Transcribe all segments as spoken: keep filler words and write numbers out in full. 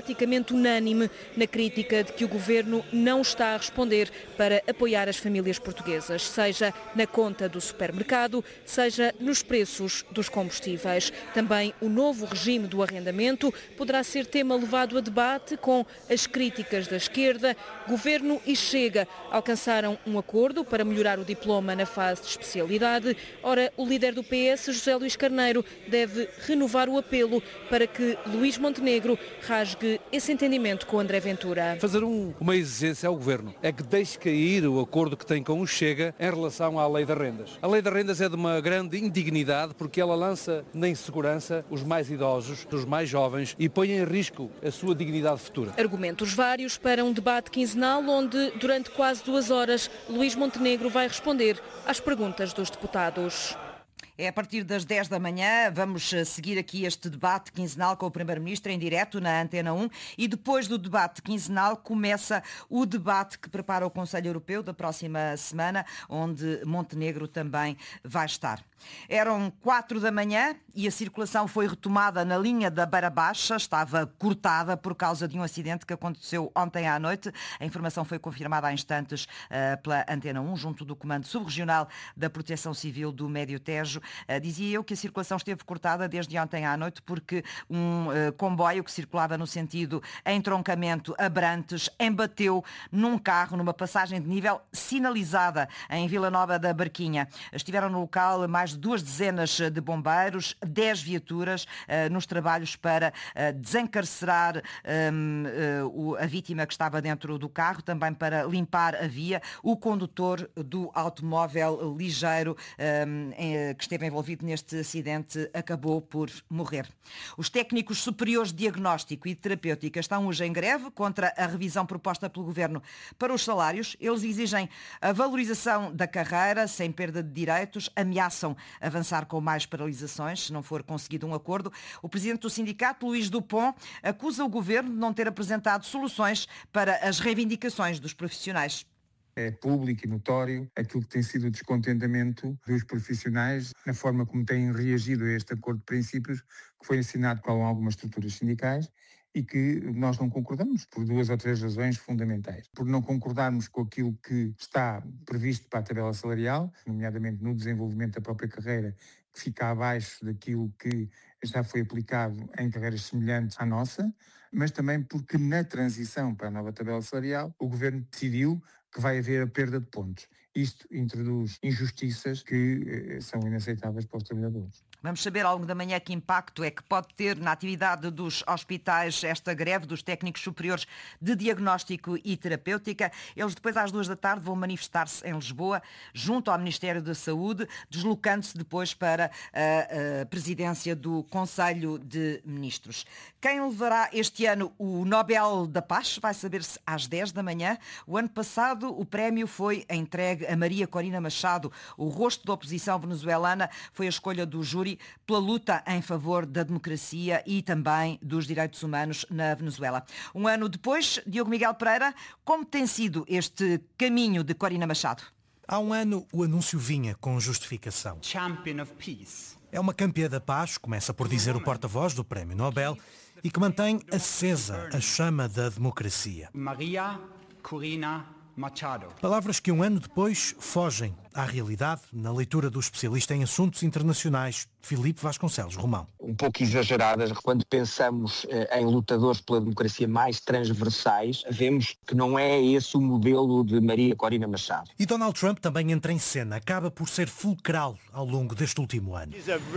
praticamente unânime na crítica de que o governo não está a responder para apoiar as famílias portuguesas, seja na conta do supermercado, seja nos preços dos combustíveis. Também o novo regime do arrendamento poderá ser tema levado a debate com as críticas da esquerda. Governo e Chega alcançaram um acordo para melhorar o diploma na fase de especialidade. Ora, o líder do P S, José Luís Carneiro, deve renovar o apelo para que Luís Montenegro rasgue esse entendimento com André Ventura. Fazer um, uma exigência ao Governo é que deixe cair o acordo que tem com o Chega em relação à Lei das Rendas. A Lei das Rendas é de uma grande indignidade porque ela lança na insegurança os mais idosos, os mais jovens e põe em risco a sua dignidade futura. Argumentos vários para um debate quinzenal onde, durante quase duas horas, Luís Montenegro vai responder às perguntas dos deputados. É a partir das dez da manhã, vamos seguir aqui este debate quinzenal com o Primeiro-Ministro em direto na Antena um e depois do debate quinzenal começa o debate que prepara o Conselho Europeu da próxima semana, onde Montenegro também vai estar. Eram quatro da manhã e a circulação foi retomada na linha da Beira Baixa, estava cortada por causa de um acidente que aconteceu ontem à noite. A informação foi confirmada há instantes uh, pela Antena um, junto do Comando Subregional da Proteção Civil do Médio Tejo. Uh, dizia eu que a circulação esteve cortada desde ontem à noite porque um uh, comboio que circulava no sentido entroncamento Abrantes embateu num carro numa passagem de nível sinalizada em Vila Nova da Barquinha. Estiveram no local mais de duas dezenas de bombeiros, dez viaturas uh, nos trabalhos para uh, desencarcerar um, uh, a vítima que estava dentro do carro, também para limpar a via. O condutor do automóvel ligeiro um, em, que esteve envolvido neste acidente acabou por morrer. Os técnicos superiores de diagnóstico e de terapêutica estão hoje em greve contra a revisão proposta pelo Governo para os salários. Eles exigem a valorização da carreira sem perda de direitos, ameaçam avançar com mais paralisações se não for conseguido um acordo. O presidente do sindicato, Luís Dupont, acusa o Governo de não ter apresentado soluções para as reivindicações dos profissionais. É público e notório aquilo que tem sido o descontentamento dos profissionais na forma como têm reagido a este acordo de princípios que foi assinado com algumas estruturas sindicais e que nós não concordamos por duas ou três razões fundamentais. Por não concordarmos com aquilo que está previsto para a tabela salarial, nomeadamente no desenvolvimento da própria carreira, que fica abaixo daquilo que já foi aplicado em carreiras semelhantes à nossa, mas também porque na transição para a nova tabela salarial o Governo decidiu que vai haver a perda de pontos. Isto introduz injustiças que eh, são inaceitáveis para os trabalhadores. Vamos saber ao longo da manhã que impacto é que pode ter na atividade dos hospitais esta greve dos técnicos superiores de diagnóstico e terapêutica. Eles depois às duas da tarde vão manifestar-se em Lisboa, junto ao Ministério da Saúde, deslocando-se depois para a, a presidência do Conselho de Ministros. Quem levará este ano o Nobel da Paz vai saber-se às dez da manhã. O ano passado o prémio foi entregue a Maria Corina Machado. O rosto da oposição venezuelana foi a escolha do júri pela luta em favor da democracia e também dos direitos humanos na Venezuela. Um ano depois, Diogo Miguel Pereira, como tem sido este caminho de Corina Machado? Há um ano o anúncio vinha com justificação. Champion of Peace. É uma campeã da paz, começa por dizer o porta-voz do Prémio Nobel, e que mantém acesa a chama da democracia. Maria Corina Machado. Palavras que um ano depois fogem à realidade na leitura do especialista em assuntos internacionais, Filipe Vasconcelos Romão. Um pouco exageradas, quando pensamos eh, em lutadores pela democracia mais transversais, vemos que não é esse o modelo de Maria Corina Machado. E Donald Trump também entra em cena, acaba por ser fulcral ao longo deste último ano.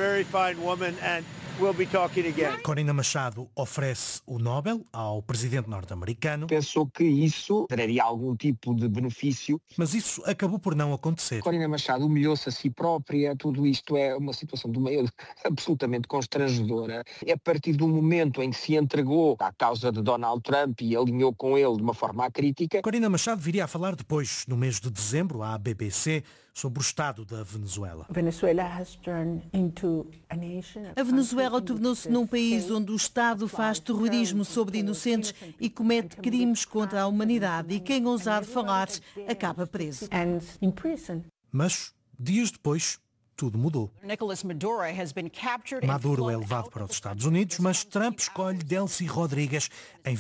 Corina Machado oferece o Nobel ao presidente norte-americano. Pensou que isso traria algum tipo de benefício. Mas isso acabou por não acontecer. Corina Machado humilhou-se a si própria, tudo isto é uma situação do meio absolutamente constrangedora. É a partir do momento em que se entregou à causa de Donald Trump e alinhou com ele de uma forma crítica. Corina Machado viria a falar depois, no mês de dezembro, à B B C, sobre o estado da Venezuela. A Venezuela tornou-se num país onde o Estado faz terrorismo sobre inocentes e comete crimes contra a humanidade, e quem ousar falar acaba preso. Mas, dias depois, tudo mudou. Maduro é levado para os Estados Unidos, mas Trump escolhe Delcy Rodrigues em